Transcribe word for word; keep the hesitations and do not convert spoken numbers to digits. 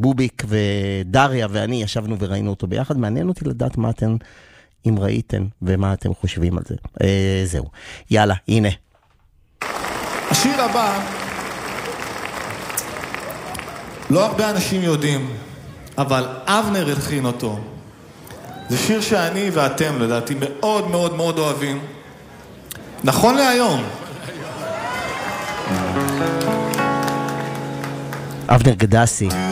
בוביק ודריה ואני ישבנו וראינו אותו ביחד, מעניין אותי לדעת מה אתם, אם ראיתם ומה אתם חושבים על זה. אה, זהו. יאללה, הנה. השיר הבא, לא הרבה אנשים יודעים, אבל אבנר הלחין אותו. זה שיר שאני ואתם לדעתי מאוד מאוד מאוד אוהבים. נכון להיום. אבנר גדסי.